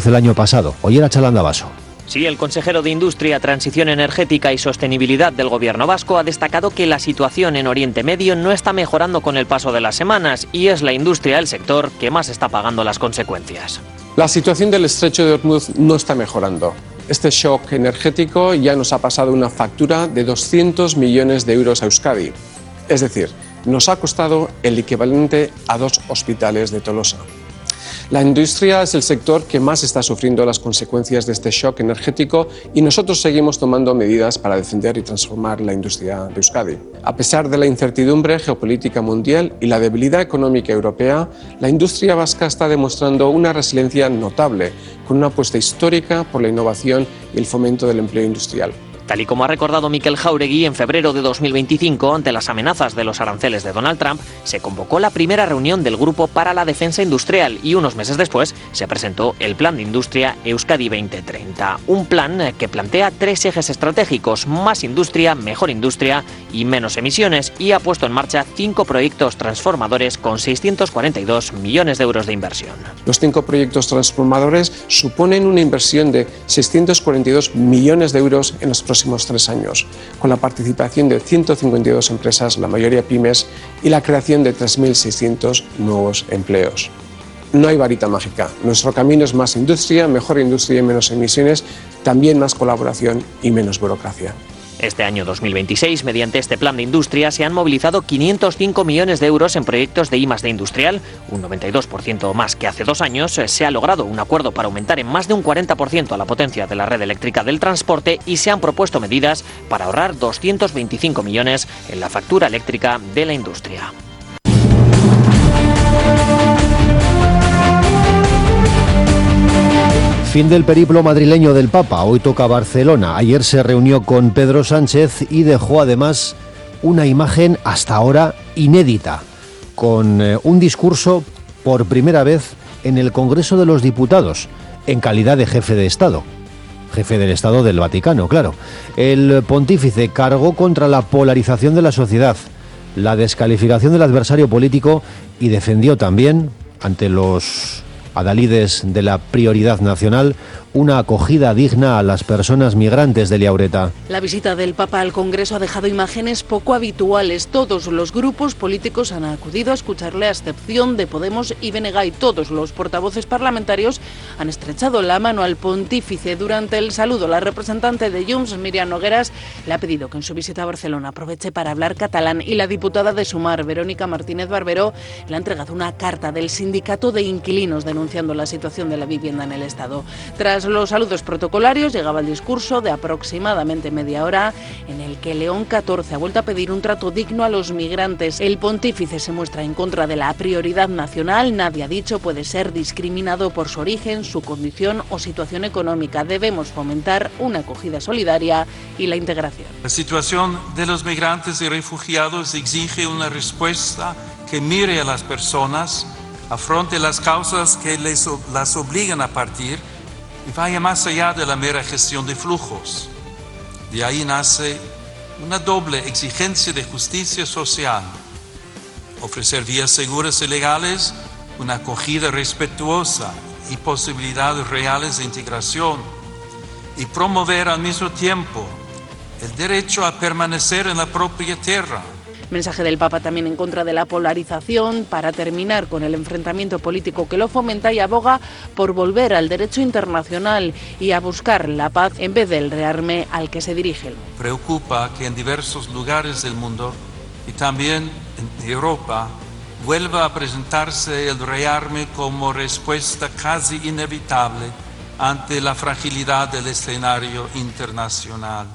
el año pasado. Ollera Chalandabaso. Sí, el consejero de Industria, Transición Energética y Sostenibilidad del Gobierno vasco ha destacado que la situación en Oriente Medio no está mejorando con el paso de las semanas y es la industria el sector que más está pagando las consecuencias. La situación del estrecho de Hormuz no está mejorando. Este shock energético ya nos ha pasado una factura de 200 millones de euros a Euskadi. Es decir, nos ha costado el equivalente a 2 hospitales de Tolosa. La industria es el sector que más está sufriendo las consecuencias de este shock energético y nosotros seguimos tomando medidas para defender y transformar la industria de Euskadi. A pesar de la incertidumbre geopolítica mundial y la debilidad económica europea, la industria vasca está demostrando una resiliencia notable, con una apuesta histórica por la innovación y el fomento del empleo industrial. Tal y como ha recordado Mikel Jáuregui, en febrero de 2025, ante las amenazas de los aranceles de Donald Trump, se convocó la primera reunión del Grupo para la Defensa Industrial y unos meses después se presentó el Plan de Industria Euskadi 2030. Un plan que plantea 3 ejes estratégicos: más industria, mejor industria y menos emisiones, y ha puesto en marcha 5 proyectos transformadores con 642 millones de euros de inversión. Los 5 proyectos transformadores suponen una inversión de 642 millones de euros en los próximos 3 años, con la participación de 152 empresas, la mayoría pymes, y la creación de 3.600 nuevos empleos. No hay varita mágica. Nuestro camino es más industria, mejor industria y menos emisiones, también más colaboración y menos burocracia. Este año 2026, mediante este plan de industria, se han movilizado 505 millones de euros en proyectos de I+D industrial, un 92% más que hace 2 años. Se ha logrado un acuerdo para aumentar en más de un 40% a la potencia de la red eléctrica del transporte y se han propuesto medidas para ahorrar 225 millones en la factura eléctrica de la industria. Fin del periplo madrileño del Papa. Hoy toca Barcelona. Ayer se reunió con Pedro Sánchez y dejó además una imagen hasta ahora inédita, con un discurso por primera vez en el Congreso de los Diputados, en calidad de jefe de Estado. Jefe del Estado del Vaticano, claro. El pontífice cargó contra la polarización de la sociedad, la descalificación del adversario político y defendió también, ante los adalides de la prioridad nacional, una acogida digna a las personas migrantes de Liaureta. La visita del Papa al Congreso ha dejado imágenes poco habituales. Todos los grupos políticos han acudido a escucharle, a excepción de Podemos y BNG, y todos los portavoces parlamentarios han estrechado la mano al pontífice. Durante el saludo, la representante de Junts, Míriam Nogueras, le ha pedido que en su visita a Barcelona aproveche para hablar catalán, y la diputada de Sumar, Verónica Martínez Barberó, le ha entregado una carta del sindicato de inquilinos denunciando la situación de la vivienda en el Estado. Tras los saludos protocolarios llegaba el discurso de aproximadamente media hora en el que León XIV ha vuelto a pedir un trato digno a los migrantes. El pontífice se muestra en contra de la prioridad nacional. Nadie, ha dicho, puede ser discriminado por su origen, su condición o situación económica. Debemos fomentar una acogida solidaria y la integración. La situación de los migrantes y refugiados exige una respuesta que mire a las personas, afronte las causas que las obligan a partir y vaya más allá de la mera gestión de flujos. De ahí nace una doble exigencia de justicia social: ofrecer vías seguras y legales, una acogida respetuosa y posibilidades reales de integración, y promover al mismo tiempo el derecho a permanecer en la propia tierra. Mensaje del Papa también en contra de la polarización, para terminar con el enfrentamiento político que lo fomenta, y aboga por volver al derecho internacional y a buscar la paz en vez del rearme al que se dirige el mundo. Preocupa que en diversos lugares del mundo y también en Europa vuelva a presentarse el rearme como respuesta casi inevitable ante la fragilidad del escenario internacional.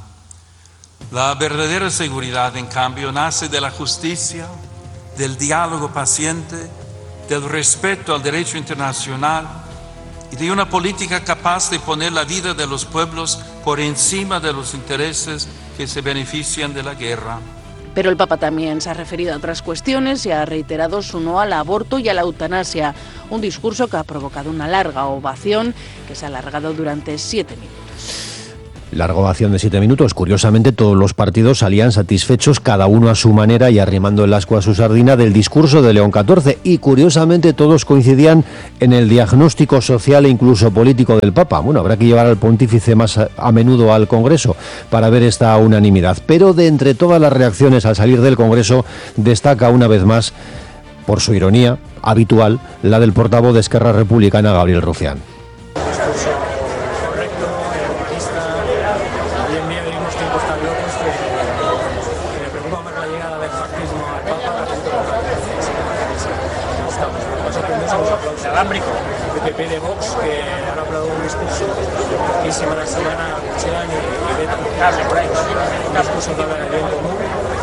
La verdadera seguridad, en cambio, nace de la justicia, del diálogo paciente, del respeto al derecho internacional y de una política capaz de poner la vida de los pueblos por encima de los intereses que se benefician de la guerra. Pero el Papa también se ha referido a otras cuestiones y ha reiterado su no al aborto y a la eutanasia, un discurso que ha provocado una larga ovación que se ha alargado durante 7 minutos. Larga ovación de 7 minutos. Curiosamente, todos los partidos salían satisfechos, cada uno a su manera y arrimando el ascua a su sardina, del discurso de León XIV. Y curiosamente todos coincidían en el diagnóstico social e incluso político del Papa. Bueno, habrá que llevar al pontífice más a menudo al Congreso para ver esta unanimidad. Pero de entre todas las reacciones al salir del Congreso, destaca una vez más, por su ironía habitual, la del portavoz de Esquerra Republicana, Gabriel Rufián. De PP de Vox, que han hablado un discurso y semana a semana acuchillan y vetan un discurso que habla de bien común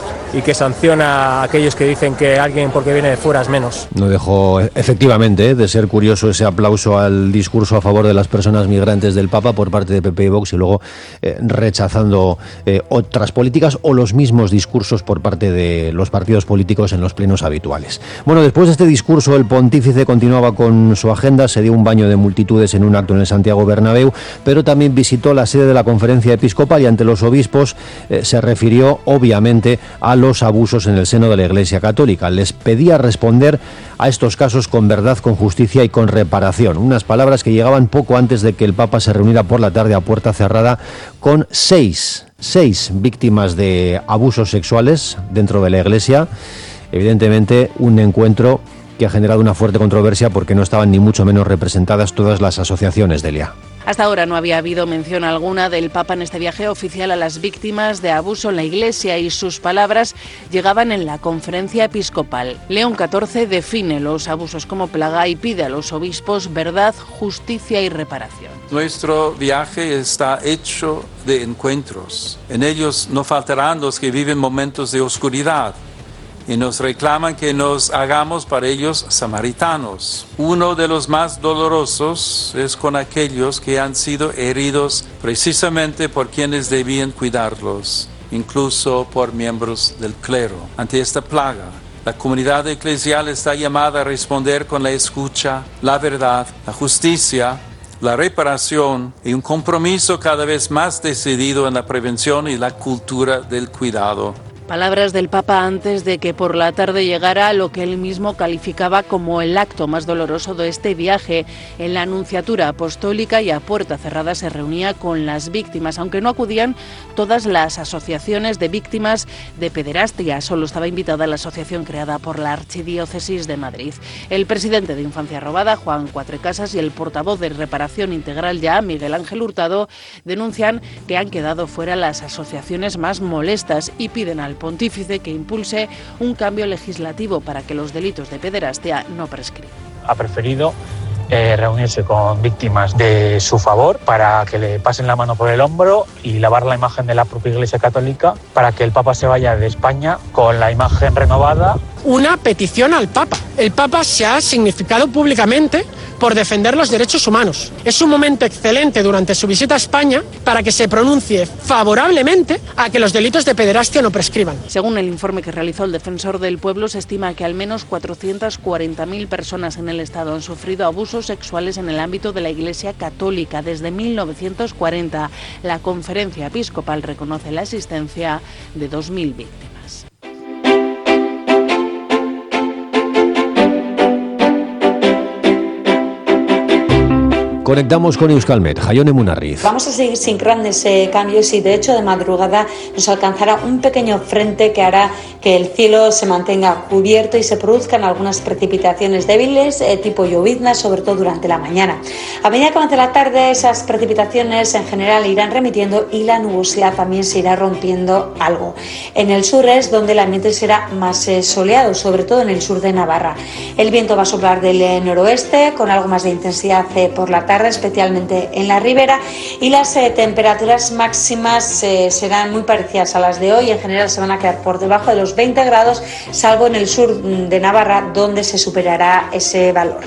y que sanciona a aquellos que dicen que alguien porque viene de fuera es menos. No dejó efectivamente de ser curioso ese aplauso al discurso a favor de las personas migrantes del Papa por parte de PP y Vox, y luego rechazando otras políticas o los mismos discursos por parte de los partidos políticos en los plenos habituales. Bueno, después de este discurso, el pontífice continuaba con su agenda, se dio un baño de multitudes en un acto en el Santiago Bernabéu, pero también visitó la sede de la Conferencia Episcopal y ante los obispos se refirió obviamente a los abusos en el seno de la Iglesia Católica. Les pedía responder a estos casos con verdad, con justicia y con reparación. Unas palabras que llegaban poco antes de que el Papa se reuniera por la tarde a puerta cerrada con seis víctimas de abusos sexuales dentro de la Iglesia. Evidentemente, un encuentro que ha generado una fuerte controversia porque no estaban ni mucho menos representadas todas las asociaciones, Delia. Hasta ahora no había habido mención alguna del Papa en este viaje oficial a las víctimas de abuso en la Iglesia, y sus palabras llegaban en la Conferencia Episcopal. León XIV define los abusos como plaga y pide a los obispos verdad, justicia y reparación. Nuestro viaje está hecho de encuentros. En ellos no faltarán los que viven momentos de oscuridad y nos reclaman que nos hagamos para ellos samaritanos. Uno de los más dolorosos es con aquellos que han sido heridos precisamente por quienes debían cuidarlos, incluso por miembros del clero. Ante esta plaga, la comunidad eclesial está llamada a responder con la escucha, la verdad, la justicia, la reparación y un compromiso cada vez más decidido en la prevención y la cultura del cuidado. Palabras del Papa antes de que por la tarde llegara lo que él mismo calificaba como el acto más doloroso de este viaje. En la Nunciatura Apostólica y a puerta cerrada se reunía con las víctimas, aunque no acudían todas las asociaciones de víctimas de pederastia. Solo estaba invitada la asociación creada por la Archidiócesis de Madrid. El presidente de Infancia Robada, Juan Cuatrecasas, y el portavoz de Reparación Integral Ya, Miguel Ángel Hurtado, denuncian que han quedado fuera las asociaciones más molestas y piden al pontífice que impulse un cambio legislativo para que los delitos de pederastia no prescriban. Ha preferido reunirse con víctimas de su favor para que le pasen la mano por el hombro y lavar la imagen de la propia Iglesia Católica para que el Papa se vaya de España con la imagen renovada. Una petición al Papa. El Papa se ha significado públicamente por defender los derechos humanos. Es un momento excelente durante su visita a España para que se pronuncie favorablemente a que los delitos de pederastia no prescriban. Según el informe que realizó el Defensor del Pueblo, se estima que al menos 440.000 personas en el Estado han sufrido abusos sexuales en el ámbito de la Iglesia Católica desde 1940. La Conferencia Episcopal reconoce la existencia de 2.000 víctimas. Conectamos con Euskalmet, Jaione Munarriz. Vamos a seguir sin grandes cambios y de hecho de madrugada nos alcanzará un pequeño frente que hará que el cielo se mantenga cubierto y se produzcan algunas precipitaciones débiles tipo lloviznas, sobre todo durante la mañana. A medida que avance la tarde, esas precipitaciones en general irán remitiendo y la nubosidad también se irá rompiendo algo. En el sur es donde el ambiente será más soleado, sobre todo en el sur de Navarra. El viento va a soplar del noroeste con algo más de intensidad por la tarde, especialmente en la ribera, y las temperaturas máximas serán muy parecidas a las de hoy. En general se van a quedar por debajo de los 20 grados, salvo en el sur de Navarra, donde se superará ese valor.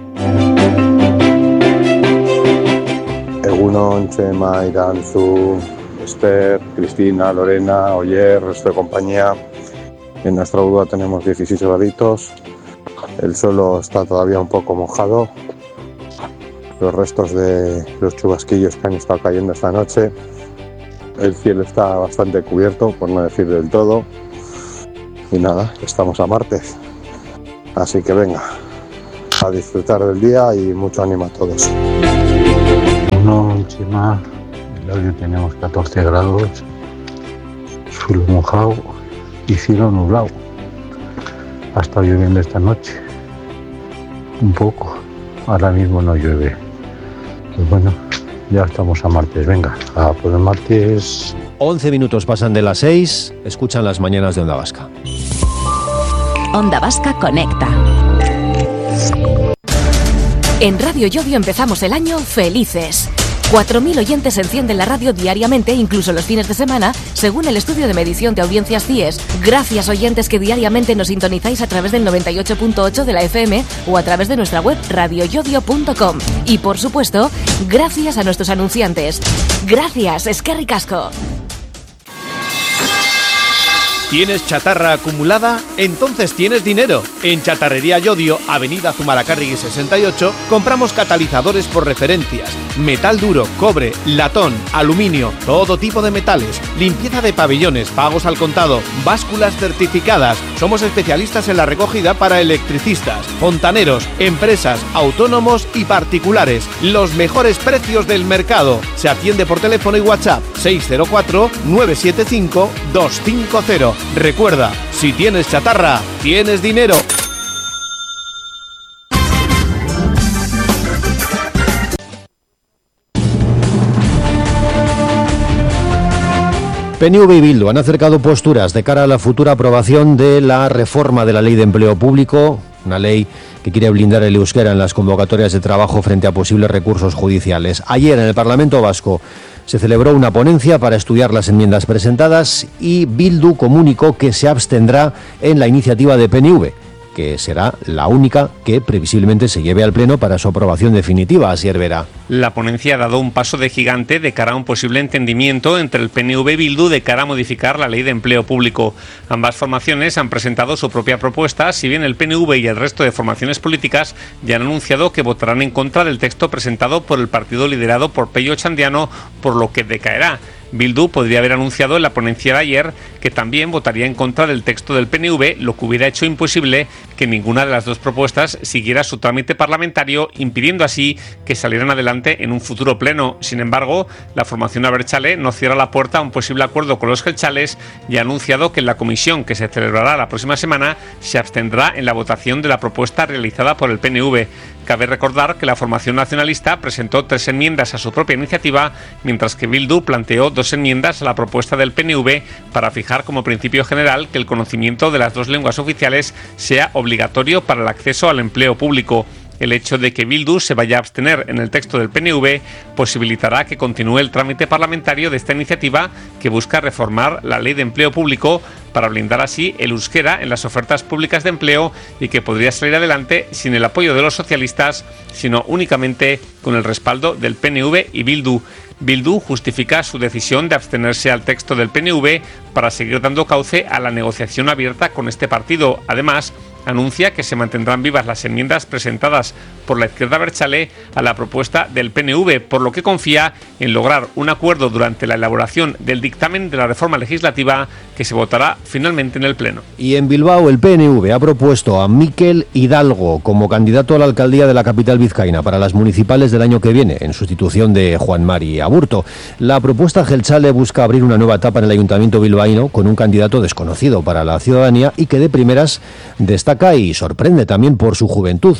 Egunon, Chema, Iranzu, Esther, Cristina, Lorena, Oyer, resto de compañía. En nuestra Udua tenemos 16 graditos. El suelo está todavía un poco mojado. Los restos de los chubasquillos que han estado cayendo esta noche el cielo está bastante cubierto, por no decir del todo. Y nada, estamos a martes. Así que venga, a disfrutar del día y mucho ánimo a todos. No, Chema, hoy tenemos 14 grados, suelo mojado y cielo nublado. Ha estado lloviendo esta noche, un poco, ahora mismo no llueve. Pues bueno, ya estamos a martes, venga, a por el martes. 11 minutos pasan de las 6, escuchan las mañanas de Onda Vasca. Onda Vasca Conecta. En Radio Llodio empezamos el año felices. 4.000 oyentes encienden la radio diariamente, incluso los fines de semana, según el estudio de medición de audiencias CIES. Gracias, oyentes que diariamente nos sintonizáis a través del 98.8 de la FM o a través de nuestra web radioyodio.com. Y, por supuesto, gracias a nuestros anunciantes. Gracias, eskerrik asko. ¿Tienes chatarra acumulada? Entonces tienes dinero. En Chatarrería Llodio, Avenida Zumalacárregui 68, compramos catalizadores por referencias, metal duro, cobre, latón, aluminio, todo tipo de metales, limpieza de pabellones, pagos al contado, básculas certificadas. Somos especialistas en la recogida para electricistas, fontaneros, empresas, autónomos y particulares. Los mejores precios del mercado. Se atiende por teléfono y WhatsApp 604-975-250. Recuerda, si tienes chatarra, tienes dinero. PNV y Bildu han acercado posturas de cara a la futura aprobación de la reforma de la Ley de Empleo Público, una ley que quiere blindar el euskera en las convocatorias de trabajo frente a posibles recursos judiciales. Ayer en el Parlamento Vasco se celebró una ponencia para estudiar las enmiendas presentadas y Bildu comunicó que se abstendrá en la iniciativa de PNV, que será la única que previsiblemente se lleve al Pleno para su aprobación definitiva. Asier Vera. La ponencia ha dado un paso de gigante de cara a un posible entendimiento entre el PNV y Bildu de cara a modificar la Ley de Empleo Público. Ambas formaciones han presentado su propia propuesta, si bien el PNV y el resto de formaciones políticas ya han anunciado que votarán en contra del texto presentado por el partido liderado por Pello Ochandiano, por lo que decaerá. Bildu podría haber anunciado en la ponencia de ayer que también votaría en contra del texto del PNV, lo que hubiera hecho imposible que ninguna de las dos propuestas siguiera su trámite parlamentario, impidiendo así que salieran adelante en un futuro pleno. Sin embargo, la formación abertzale no cierra la puerta a un posible acuerdo con los jeltzales y ha anunciado que en la comisión que se celebrará la próxima semana se abstendrá en la votación de la propuesta realizada por el PNV. Cabe recordar que la formación nacionalista presentó 3 enmiendas a su propia iniciativa, mientras que Bildu planteó 2 enmiendas a la propuesta del PNV para fijar como principio general que el conocimiento de las 2 lenguas oficiales sea obligatorio para el acceso al empleo público. El hecho de que Bildu se vaya a abstener en el texto del PNV posibilitará que continúe el trámite parlamentario de esta iniciativa que busca reformar la Ley de Empleo Público para blindar así el euskera en las ofertas públicas de empleo y que podría salir adelante sin el apoyo de los socialistas, sino únicamente con el respaldo del PNV y Bildu. Bildu justifica su decisión de abstenerse al texto del PNV para seguir dando cauce a la negociación abierta con este partido. Además, anuncia que se mantendrán vivas las enmiendas presentadas por la izquierda abertzale a la propuesta del PNV, por lo que confía en lograr un acuerdo durante la elaboración del dictamen de la reforma legislativa que se votará finalmente en el Pleno. Y en Bilbao el PNV ha propuesto a Mikel Hidalgo como candidato a la alcaldía de la capital vizcaína para las municipales del año que viene, en sustitución de Juan Mari Aburto. La propuesta jeltzale busca abrir una nueva etapa en el ayuntamiento bilbaíno con un candidato desconocido para la ciudadanía y que de primeras destaca y sorprende también por su juventud,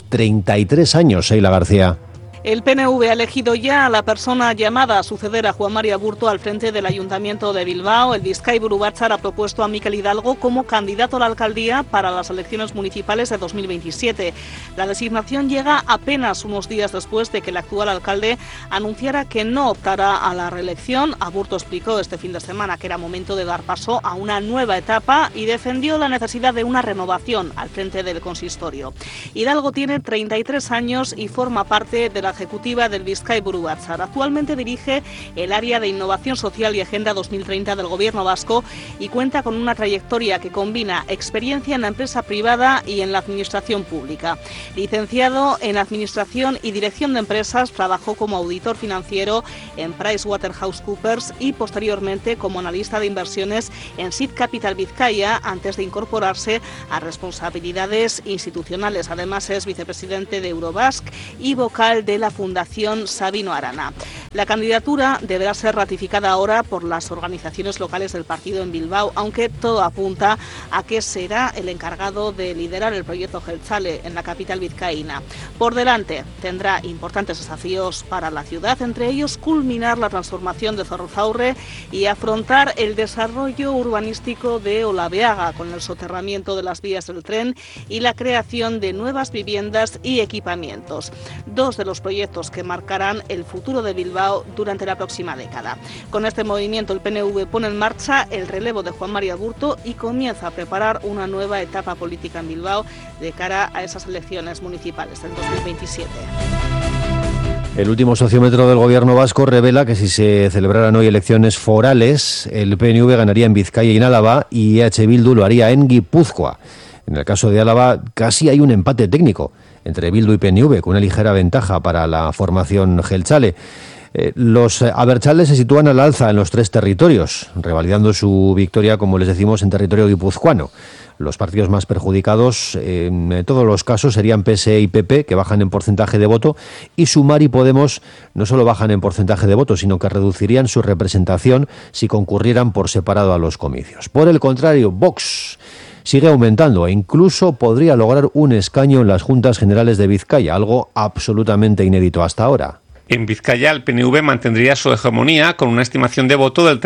33 años, Sheila García. El PNV ha elegido ya a la persona llamada a suceder a Juan Mari Aburto al frente del Ayuntamiento de Bilbao. El Bizkaiburu Batzar ha propuesto a Mikel Hidalgo como candidato a la alcaldía para las elecciones municipales de 2027. La designación llega apenas unos días después de que el actual alcalde anunciara que no optará a la reelección. Aburto explicó este fin de semana que era momento de dar paso a una nueva etapa y defendió la necesidad de una renovación al frente del consistorio. Hidalgo tiene 33 años y forma parte de la la ejecutiva del Bizkaiburu Batzar. Actualmente dirige el área de Innovación Social y Agenda 2030 del Gobierno vasco y cuenta con una trayectoria que combina experiencia en la empresa privada y en la administración pública. Licenciado en Administración y Dirección de Empresas, trabajó como auditor financiero en PricewaterhouseCoopers y posteriormente como analista de inversiones en Seed Capital Vizcaya antes de incorporarse a responsabilidades institucionales. Además es vicepresidente de Eurobask y vocal de la Fundación Sabino Arana. La candidatura deberá ser ratificada ahora por las organizaciones locales del partido en Bilbao, aunque todo apunta a que será el encargado de liderar el proyecto Jeltzale en la capital vizcaína. Por delante tendrá importantes desafíos para la ciudad, entre ellos culminar la transformación de Zorrozaurre y afrontar el desarrollo urbanístico de Olabeaga con el soterramiento de las vías del tren y la creación de nuevas viviendas y equipamientos. Dos de los proyectos que marcarán el futuro de Bilbao durante la próxima década. Con este movimiento el PNV pone en marcha el relevo de Juan María Aburto y comienza a preparar una nueva etapa política en Bilbao de cara a esas elecciones municipales del 2027. El último sociómetro del gobierno vasco revela que si se celebraran hoy elecciones forales, el PNV ganaría en Vizcaya y en Álava y EH Bildu lo haría en Guipúzcoa. En el caso de Álava casi hay un empate técnico entre Bildu y PNV, con una ligera ventaja para la formación Jeltzale. Los abertzales se sitúan al alza en los tres territorios, revalidando su victoria, como les decimos, en territorio guipuzcoano. Los partidos más perjudicados en todos los casos serían PSE y PP, que bajan en porcentaje de voto, y Sumar y Podemos no solo bajan en porcentaje de voto, sino que reducirían su representación si concurrieran por separado a los comicios. Por el contrario, Vox sigue aumentando e incluso podría lograr un escaño en las Juntas Generales de Vizcaya, algo absolutamente inédito hasta ahora. En Vizcaya, el PNV mantendría su hegemonía con una estimación de voto del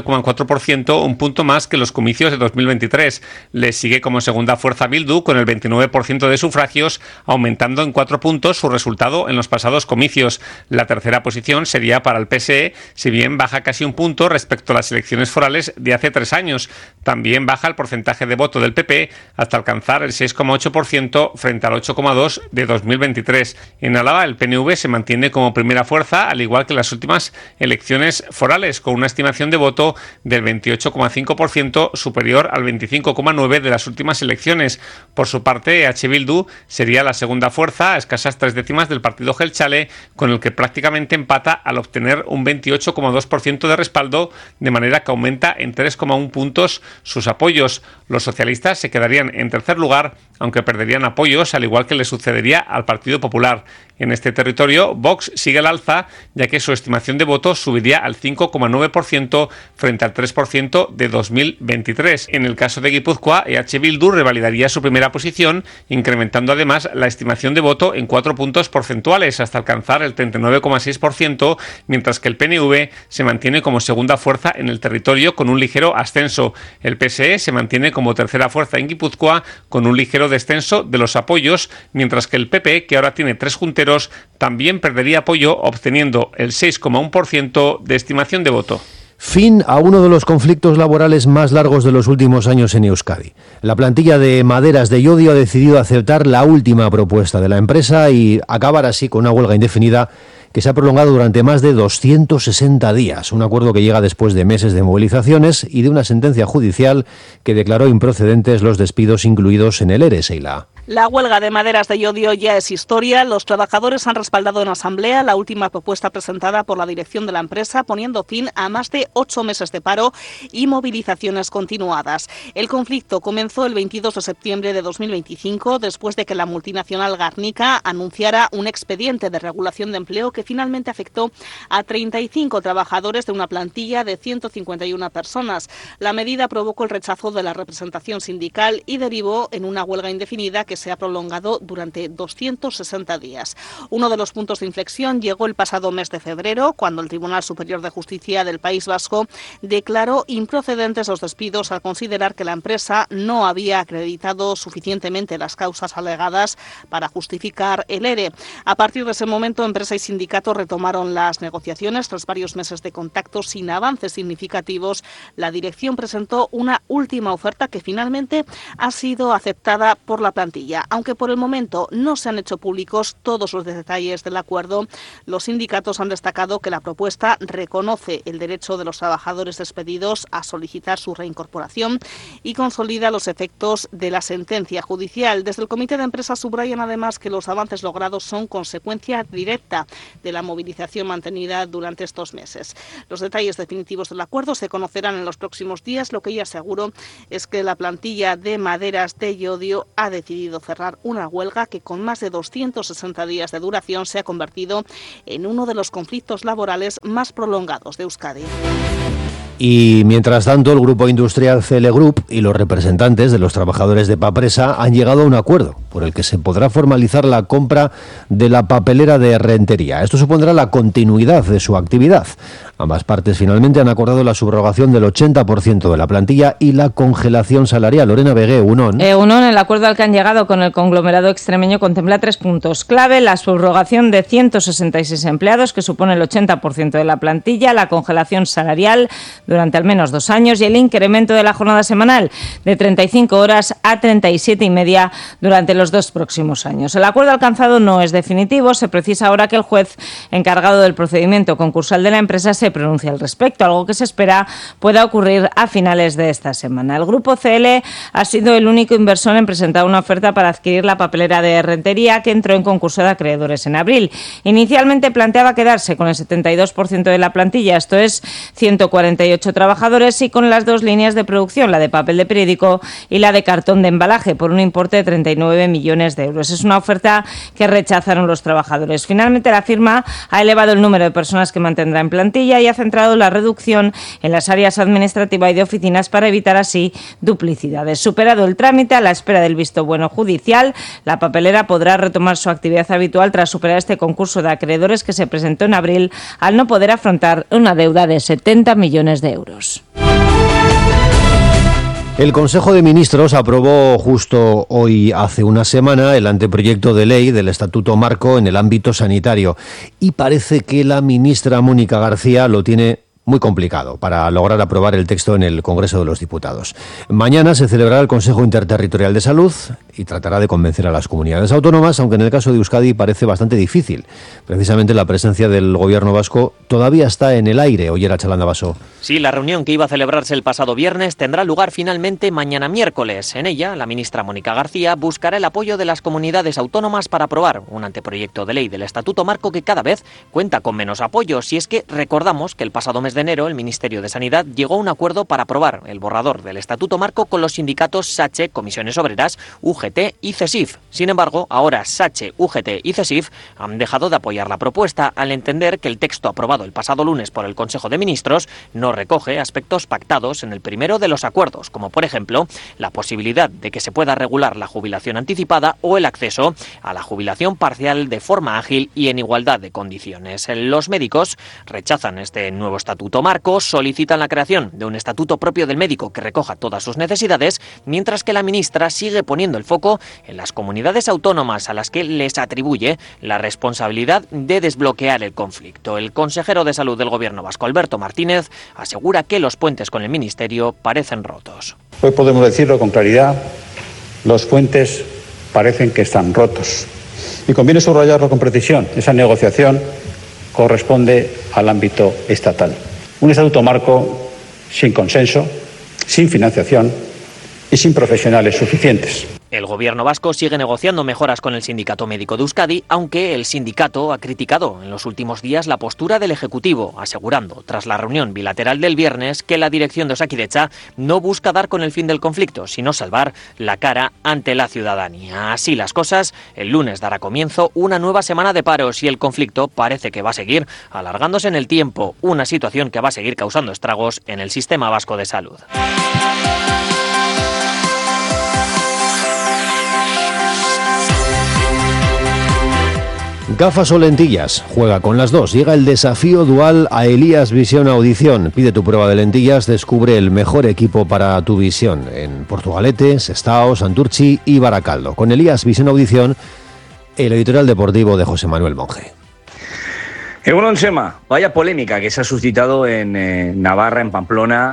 39,4%, un punto más que los comicios de 2023. Le sigue como segunda fuerza Bildu, con el 29% de sufragios, aumentando en 4 puntos su resultado en los pasados comicios. La tercera posición sería para el PSE, si bien baja casi un punto respecto a las elecciones forales de hace 3 años. También baja el porcentaje de voto del PP hasta alcanzar el 6,8% frente al 8,2% de 2023. En Álava, el PNV se mantiene como primera fuerza, al igual que las últimas elecciones forales, con una estimación de voto del 28,5%, superior al 25,9% de las últimas elecciones. Por su parte, EH Bildu sería la segunda fuerza, a escasas 3 décimas del partido Jeltzale, con el que prácticamente empata al obtener un 28,2% de respaldo, de manera que aumenta en 3,1 puntos sus apoyos. Los socialistas se quedarían en tercer lugar, aunque perderían apoyos, al igual que le sucedería al Partido Popular. En este territorio, Vox sigue al alza, ya que su estimación de votos subiría al 5,9% frente al 3% de 2023. En el caso de Guipúzcoa, EH Bildu revalidaría su primera posición, incrementando además la estimación de voto en 4 puntos porcentuales hasta alcanzar el 39,6%, mientras que el PNV se mantiene como segunda fuerza en el territorio con un ligero ascenso. El PSE se mantiene como tercera fuerza en Guipúzcoa con un ligero descenso de los apoyos, mientras que el PP, que ahora tiene 3 junteros, también perdería apoyo, obteniendo el 6,1% de estimación de voto. Fin a uno de los conflictos laborales más largos de los últimos años en Euskadi. La plantilla de maderas de Llodio ha decidido aceptar la última propuesta de la empresa y acabar así con una huelga indefinida que se ha prolongado durante más de 260 días. Un acuerdo que llega después de meses de movilizaciones y de una sentencia judicial que declaró improcedentes los despidos incluidos en el ERE, Seila. La huelga de maderas de Llodio ya es historia. Los trabajadores han respaldado en asamblea la última propuesta presentada por la dirección de la empresa, poniendo fin a más de 8 meses de paro y movilizaciones continuadas. El conflicto comenzó el 22 de septiembre de 2025, después de que la multinacional Garnica anunciara un expediente de regulación de empleo que finalmente afectó a 35 trabajadores de una plantilla de 151 personas. La medida provocó el rechazo de la representación sindical y derivó en una huelga indefinida que se ha prolongado durante 260 días. Uno de los puntos de inflexión llegó el pasado mes de febrero, cuando el Tribunal Superior de Justicia del País Vasco declaró improcedentes los despidos al considerar que la empresa no había acreditado suficientemente las causas alegadas para justificar el ERE. A partir de ese momento, empresa y sindicato retomaron las negociaciones. Tras varios meses de contacto sin avances significativos, la dirección presentó una última oferta que finalmente ha sido aceptada por la plantilla. plantilla. Aunque por el momento no se han hecho públicos todos los detalles del acuerdo, los sindicatos han destacado que la propuesta reconoce el derecho de los trabajadores despedidos a solicitar su reincorporación y consolida los efectos de la sentencia judicial. Desde el Comité de Empresa subrayan además que los avances logrados son consecuencia directa de la movilización mantenida durante estos meses. Los detalles definitivos del acuerdo se conocerán en los próximos días. Lo que ya seguro es que la plantilla de maderas de Llodio ha decidido cerrar una huelga que con más de 260 días de duración se ha convertido en uno de los conflictos laborales más prolongados de Euskadi. Y mientras tanto, el grupo industrial CL Group y los representantes de los trabajadores de Papresa han llegado a un acuerdo por el que se podrá formalizar la compra de la papelera de Rentería. Esto supondrá la continuidad de su actividad. Ambas partes finalmente han acordado la subrogación del 80% de la plantilla y la congelación salarial. Lorena Vegué, Egunon. Egunon, el acuerdo al que han llegado con el conglomerado extremeño contempla 3 puntos clave: la subrogación de 166 empleados, que supone el 80% de la plantilla, la congelación salarial durante al menos 2 años y el incremento de la jornada semanal de 35 horas a 37,5 durante los 2 próximos años. El acuerdo alcanzado no es definitivo. Se precisa ahora que el juez encargado del procedimiento concursal de la empresa se pronuncie al respecto, algo que se espera pueda ocurrir a finales de esta semana. El grupo CL ha sido el único inversor en presentar una oferta para adquirir la papelera de Rentería, que entró en concurso de acreedores en abril. Inicialmente planteaba quedarse con el 72% de la plantilla, esto es 148 trabajadores, y con las 2 líneas de producción, la de papel de periódico y la de cartón de embalaje, por un importe de 39 millones de euros. Es una oferta que rechazaron los trabajadores. Finalmente, la firma ha elevado el número de personas que mantendrá en plantilla y ha centrado la reducción en las áreas administrativa y de oficinas para evitar así duplicidades. Superado el trámite, a la espera del visto bueno judicial, la papelera podrá retomar su actividad habitual tras superar este concurso de acreedores que se presentó en abril al no poder afrontar una deuda de 70 millones de euros. El Consejo de Ministros aprobó justo hoy, hace una semana, el anteproyecto de ley del Estatuto Marco en el ámbito sanitario. Y parece que la ministra Mónica García lo tiene muy complicado para lograr aprobar el texto en el Congreso de los Diputados. Mañana se celebrará el Consejo Interterritorial de Salud y tratará de convencer a las comunidades autónomas, aunque en el caso de Euskadi parece bastante difícil. Precisamente la presencia del Gobierno vasco todavía está en el aire. Oyer a Chalanda Baso. Sí, la reunión que iba a celebrarse el pasado viernes tendrá lugar finalmente mañana miércoles. En ella, la ministra Mónica García buscará el apoyo de las comunidades autónomas para aprobar un anteproyecto de ley del Estatuto Marco que cada vez cuenta con menos apoyo. Si es que recordamos que el pasado mes de enero el Ministerio de Sanidad llegó a un acuerdo para aprobar el borrador del Estatuto Marco con los sindicatos SACHE, Comisiones Obreras, UGT y CESIF. Sin embargo, ahora SACHE, UGT y CESIF han dejado de apoyar la propuesta al entender que el texto aprobado el pasado lunes por el Consejo de Ministros no recoge aspectos pactados en el primero de los acuerdos, como por ejemplo la posibilidad de que se pueda regular la jubilación anticipada o el acceso a la jubilación parcial de forma ágil y en igualdad de condiciones. Los médicos rechazan este nuevo Estatuto Marco, solicitan la creación de un estatuto propio del médico que recoja todas sus necesidades, mientras que la ministra sigue poniendo el foco en las comunidades autónomas a las que les atribuye la responsabilidad de desbloquear el conflicto. El consejero de Salud del Gobierno vasco, Alberto Martínez, asegura que los puentes con el Ministerio parecen rotos. Hoy podemos decirlo con claridad, los puentes parecen que están rotos. Y conviene subrayarlo con precisión, esa negociación corresponde al ámbito estatal. Un estatuto marco sin consenso, sin financiación y sin profesionales suficientes. El Gobierno vasco sigue negociando mejoras con el Sindicato Médico de Euskadi, aunque el sindicato ha criticado en los últimos días la postura del Ejecutivo, asegurando, tras la reunión bilateral del viernes, que la dirección de Osakidetza no busca dar con el fin del conflicto, sino salvar la cara ante la ciudadanía. Así las cosas, el lunes dará comienzo una nueva semana de paros y el conflicto parece que va a seguir alargándose en el tiempo, una situación que va a seguir causando estragos en el sistema vasco de salud. Gafas o lentillas, juega con las dos. Llega el desafío dual a Elías Visión Audición. Pide tu prueba de lentillas, descubre el mejor equipo para tu visión en Portugalete, Sestao, Santurchi y Baracaldo. Con Elías Visión Audición, el editorial deportivo de José Manuel Monge. Egunon Chema, vaya polémica que se ha suscitado en Navarra, en Pamplona,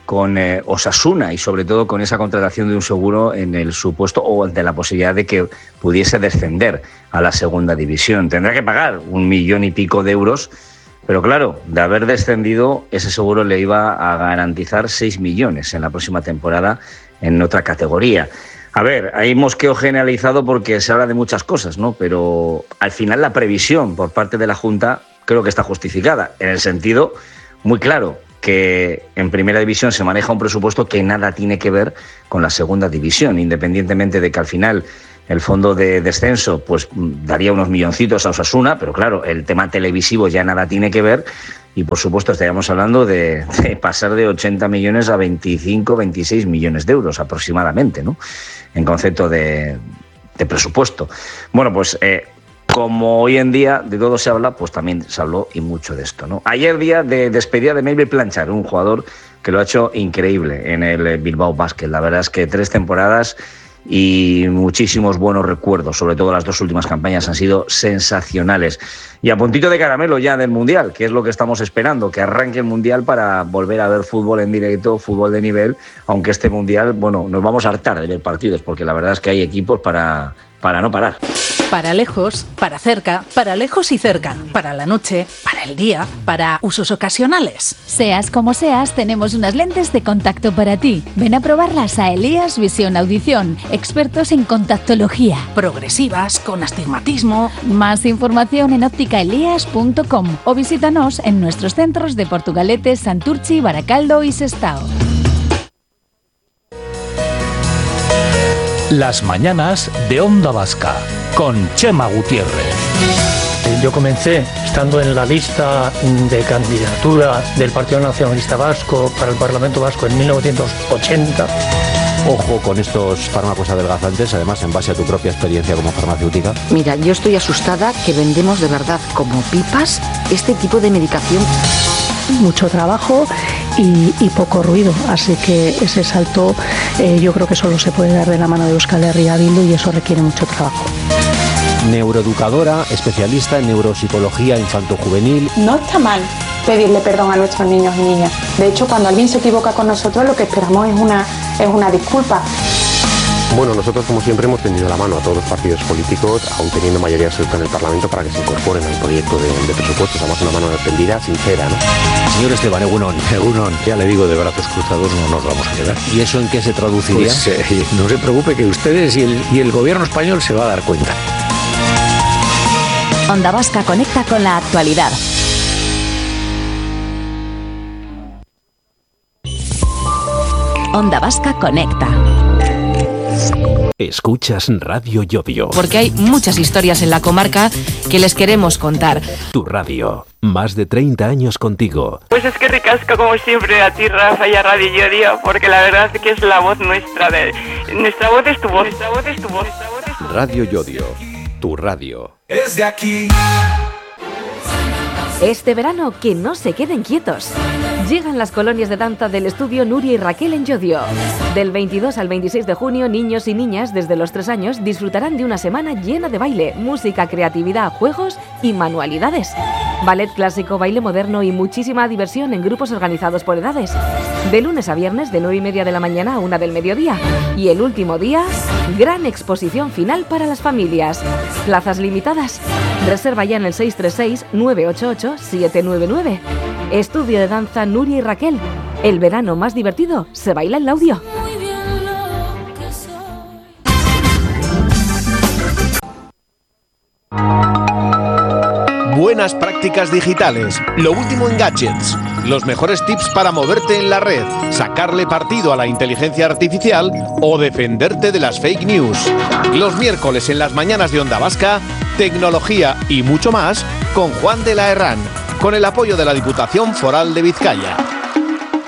con Osasuna y sobre todo con esa contratación de un seguro en el supuesto o ante la posibilidad de que pudiese descender a la segunda división. Tendrá que pagar 1 millón y pico de euros, pero claro, de haber descendido, ese seguro le iba a garantizar 6 millones en la próxima temporada en otra categoría. A ver, hay mosqueo generalizado porque se habla de muchas cosas, ¿no? Pero al final la previsión por parte de la Junta creo que está justificada, en el sentido muy claro que en primera división se maneja un presupuesto que nada tiene que ver con la segunda división, independientemente de que al final el fondo de descenso pues daría unos milloncitos a Osasuna, pero claro, el tema televisivo ya nada tiene que ver y por supuesto estaríamos hablando de pasar de 80 millones a 25, 26 millones de euros aproximadamente, ¿no? En concepto de presupuesto. Bueno, pues como hoy en día de todo se habla, pues también se habló y mucho de esto, ¿no? Ayer día de despedida de Melville Planchard, un jugador que lo ha hecho increíble en el Bilbao Basket. La verdad es que 3 temporadas y muchísimos buenos recuerdos, sobre todo las 2 últimas campañas han sido sensacionales. Y a puntito de caramelo ya del Mundial, que es lo que estamos esperando, que arranque el Mundial para volver a ver fútbol en directo, fútbol de nivel, aunque este Mundial, bueno, nos vamos a hartar de ver partidos, porque la verdad es que hay equipos para no parar. Para lejos, para cerca, para lejos y cerca, para la noche, para el día, para usos ocasionales. Seas como seas, tenemos unas lentes de contacto para ti. Ven a probarlas a Elías Visión Audición, expertos en contactología. Progresivas, con astigmatismo. Más información en ópticaelías.com o visítanos en nuestros centros de Portugalete, Santurchi, Baracaldo y Sestao. Las mañanas de Onda Vasca, con Chema Gutiérrez. Yo comencé estando en la lista de candidatura del Partido Nacionalista Vasco para el Parlamento Vasco en 1980. Ojo con estos fármacos adelgazantes, además en base a tu propia experiencia como farmacéutica. Mira, yo estoy asustada que vendemos de verdad como pipas este tipo de medicación. Mucho trabajo y poco ruido, así que ese salto yo creo que solo se puede dar de la mano de Euskal Herria Bildu y eso requiere mucho trabajo. Neuroeducadora, especialista en neuropsicología infantojuvenil. No está mal pedirle perdón a nuestros niños y niñas. De hecho, cuando alguien se equivoca con nosotros, lo que esperamos es una disculpa. Bueno, nosotros como siempre hemos tendido la mano a todos los partidos políticos, aún teniendo mayoría absoluta en el Parlamento, para que se incorporen al proyecto de presupuestos. Además, una mano tendida, sincera, ¿no? Señor Esteban, Egunon, ya le digo, de brazos cruzados no nos vamos a quedar. ¿Y eso en qué se traduciría? Pues no se preocupe, que ustedes y el gobierno español se va a dar cuenta. Onda Vasca conecta con la actualidad. Onda Vasca conecta. Escuchas Radio Llodio. Porque hay muchas historias en la comarca que les queremos contar. Tu radio, más de 30 años contigo. Pues es que ricasco como siempre a ti, Rafa, y a Radio Llodio, porque la verdad es que es la voz nuestra. Nuestra voz es tu voz. Nuestra voz es tu voz. Radio Llodio, tu radio. Es de aquí. Este verano, que no se queden quietos. Llegan las colonias de danza del estudio Nuria y Raquel en Llodio. Del 22 al 26 de junio, niños y niñas desde los 3 años disfrutarán de una semana llena de baile, música, creatividad, juegos y manualidades. Ballet clásico, baile moderno y muchísima diversión en grupos organizados por edades. De lunes a viernes, de 9:30 de la mañana a 1 del mediodía. Y el último día, gran exposición final para las familias. Plazas limitadas. Reserva ya en el 636-988-799. Estudio de danza Nuria y Raquel. El verano más divertido se baila en Laudio. Buenas prácticas digitales, lo último en gadgets, los mejores tips para moverte en la red, sacarle partido a la inteligencia artificial o defenderte de las fake news. Los miércoles en las mañanas de Onda Vasca, tecnología y mucho más con Juan de la Herrán, con el apoyo de la Diputación Foral de Vizcaya.